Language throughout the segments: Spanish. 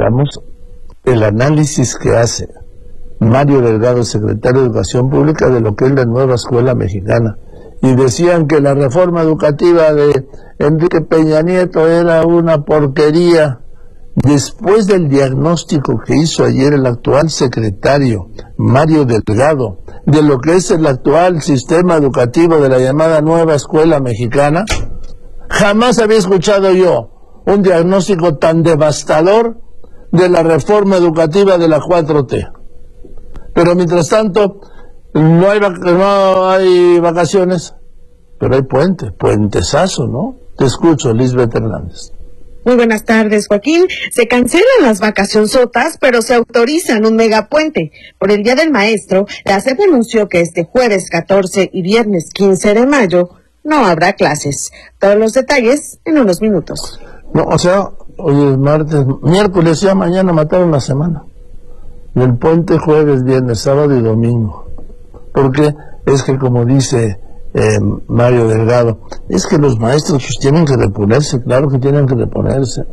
Veamos el análisis que hace Mario Delgado, secretario de Educación Pública, de lo que es la nueva escuela mexicana. Y decían que la reforma educativa de Enrique Peña Nieto era una porquería. Después del diagnóstico que hizo ayer el actual secretario Mario Delgado de lo que es el actual sistema educativo de la llamada nueva escuela mexicana, jamás había escuchado yo un diagnóstico tan devastador de la reforma educativa de la 4T. Pero mientras tanto, no hay vacaciones, pero hay puentesazo, ¿no? Te escucho, Lisbeth Hernández. Muy buenas tardes, Joaquín. Se cancelan las vacacionzotas, pero se autorizan un megapuente. Por el Día del Maestro, la SEP anunció que este jueves 14 y viernes 15 de mayo no habrá clases. Todos los detalles en unos minutos. No, o sea, hoy es martes, miércoles, ya mañana mataron la semana. Y el puente jueves, viernes, sábado y domingo. Porque es que, como dice Mario Delgado, es que los maestros pues tienen que reponerse, claro que tienen que reponerse,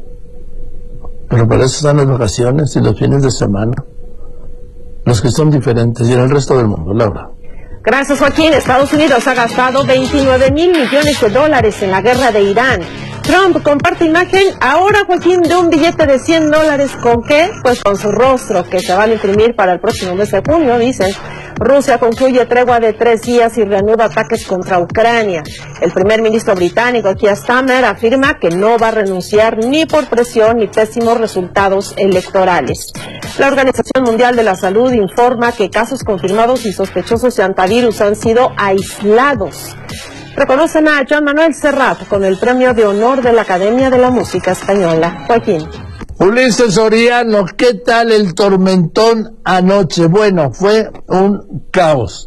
pero para eso están las vacaciones y los fines de semana, los que son diferentes, y en el resto del mundo. Laura. Gracias, Joaquín. Estados Unidos ha gastado $29 mil millones en la guerra de Irán. Trump comparte imagen ahora, Joaquín, de un billete de $100. ¿Con qué? Pues con su rostro, que se van a imprimir para el próximo mes de junio, dicen. Rusia concluye tregua de 3 días y reanuda ataques contra Ucrania. El primer ministro británico, Keir Starmer, afirma que no va a renunciar ni por presión ni pésimos resultados electorales. La Organización Mundial de la Salud informa que casos confirmados y sospechosos de antivirus han sido aislados. Reconocen a Joan Manuel Serrat con el premio de honor de la Academia de la Música Española. Joaquín. Ulises Soriano, ¿qué tal el tormentón anoche? Bueno, fue un caos,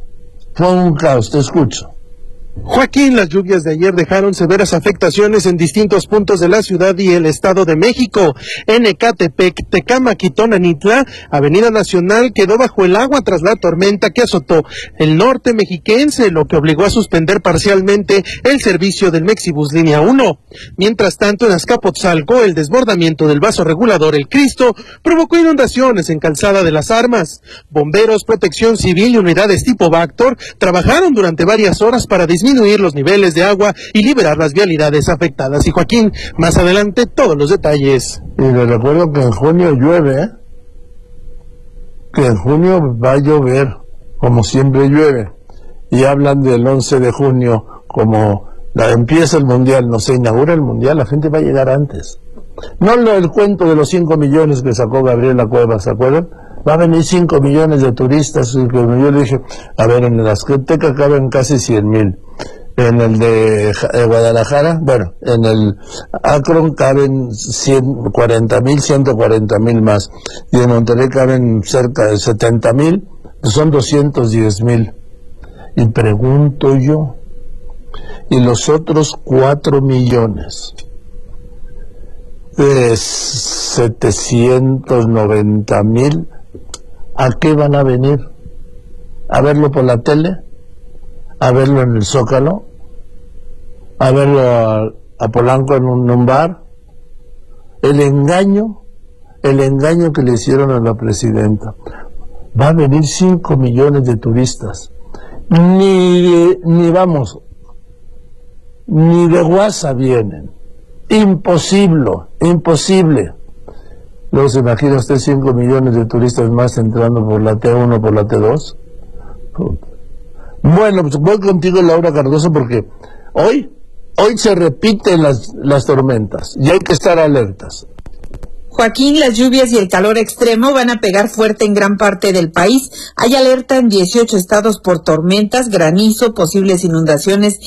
te escucho. Joaquín, las lluvias de ayer dejaron severas afectaciones en distintos puntos de la ciudad y el Estado de México. En Ecatepec, Tecámac y Tonanitla, Avenida Nacional quedó bajo el agua tras la tormenta que azotó el norte mexiquense, lo que obligó a suspender parcialmente el servicio del Mexibus Línea 1. Mientras tanto, en Azcapotzalco, el desbordamiento del vaso regulador El Cristo provocó inundaciones en Calzada de las Armas. Bomberos, Protección Civil y unidades tipo Bactor trabajaron durante varias horas para disminuir los niveles de agua y liberar las vialidades afectadas. Y Joaquín, más adelante todos los detalles. Y les recuerdo que en junio llueve, que en junio va a llover, como siempre llueve. Y hablan del 11 de junio, como empieza el mundial, no se inaugura el mundial, la gente va a llegar antes. No el cuento de los 5 millones que sacó Gabriela Cuevas, ¿se acuerdan? Va a venir 5 millones de turistas, y yo le dije, a ver, en el Azteca caben casi 100,000, en el de Guadalajara, bueno, en el Akron caben 140,000, 140,000 más, y en Monterrey caben cerca de 70,000, son 210,000. Y pregunto yo, ¿y los otros 4 millones de 790,000, a qué van a venir? ¿A verlo por la tele? ¿A verlo en el Zócalo? ¿A verlo a Polanco en un bar? El engaño que le hicieron a la presidenta. Va a venir 5 millones de turistas. Ni de guasa vienen. Imposible. Luego se imagina usted 5 millones de turistas más entrando por la T1, por la T2. Bueno, pues voy contigo, Laura Cardoso, porque hoy se repiten las tormentas y hay que estar alertas. Joaquín, las lluvias y el calor extremo van a pegar fuerte en gran parte del país. Hay alerta en 18 estados por tormentas, granizo, posibles inundaciones